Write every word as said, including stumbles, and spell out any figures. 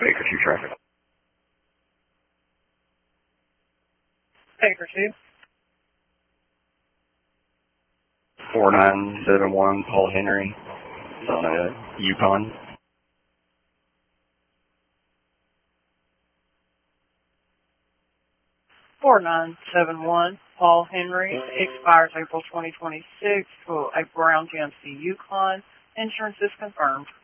Baker two traffic. Baker two. four nine seven one, Paul Henry. It's on a Yukon. four nine seven one, Paul Henry. Expires April twenty twenty-six for a Brown G M C Yukon. Insurance is confirmed.